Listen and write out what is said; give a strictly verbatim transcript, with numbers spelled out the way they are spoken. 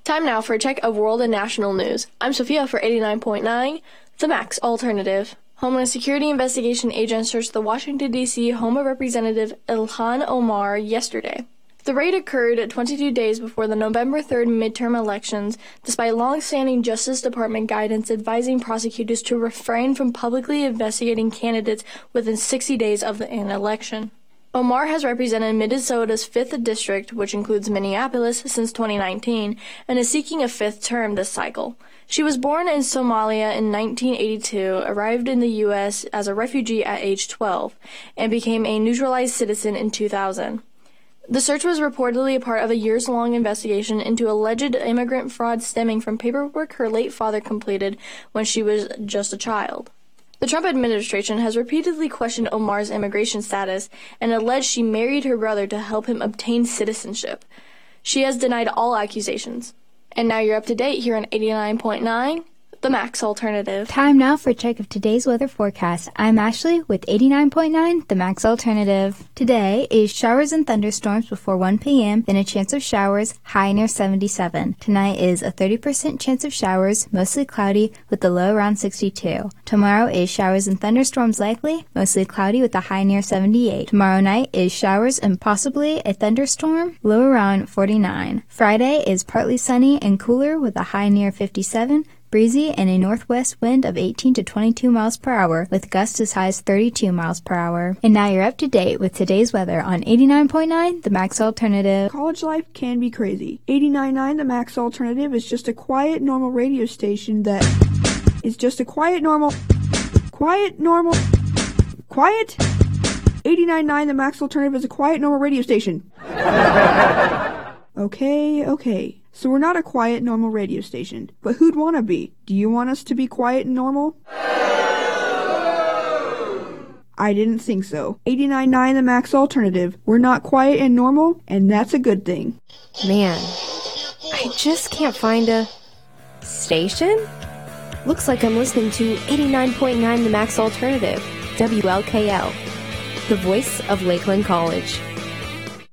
Time now for a check of world and national news. I'm Sophia for eighty-nine point nine, The Max Alternative. Homeland Security investigation agents searched the Washington, D C home of Representative Ilhan Omar yesterday. The raid occurred twenty-two days before the November third midterm elections, despite long-standing Justice Department guidance advising prosecutors to refrain from publicly investigating candidates within sixty days of an election. Omar has represented Minnesota's fifth District, which includes Minneapolis, since twenty nineteen, and is seeking a fifth term this cycle. She was born in Somalia in nineteen eighty-two, arrived in the U S as a refugee at age twelve, and became a naturalized citizen in two thousand. The search was reportedly a part of a years-long investigation into alleged immigrant fraud stemming from paperwork her late father completed when she was just a child. The Trump administration has repeatedly questioned Omar's immigration status and alleged she married her brother to help him obtain citizenship. She has denied all accusations. And now you're up to date here on eighty-nine point nine, The Max Alternative. Time now for a check of today's weather forecast. I'm Ashley with eighty-nine point nine, The Max Alternative. Today is showers and thunderstorms before one p.m., then a chance of showers, high near seventy-seven. Tonight is a thirty percent chance of showers, mostly cloudy, with the low around sixty-two. Tomorrow is showers and thunderstorms likely, mostly cloudy with a high near seventy-eight. Tomorrow night is showers and possibly a thunderstorm, low around forty-nine. Friday is partly sunny and cooler with a high near fifty-seven. Breezy and a northwest wind of eighteen to twenty-two miles per hour with gusts as high as thirty-two miles per hour. And now you're up to date with today's weather on eighty-nine point nine, The Max Alternative. College life can be crazy. eighty-nine point nine, The Max Alternative is just a quiet, normal radio station that is just a quiet, normal, quiet, normal, quiet. eighty-nine point nine, The Max Alternative is a quiet, normal radio station. Okay, okay. So we're not a quiet, normal radio station. But who'd want to be? Do you want us to be quiet and normal? I didn't think so. eighty-nine point nine, The Max Alternative. We're not quiet and normal, and that's a good thing. Man, I just can't find a station? Looks like I'm listening to eighty-nine point nine, The Max Alternative, W L K L, the voice of Lakeland College.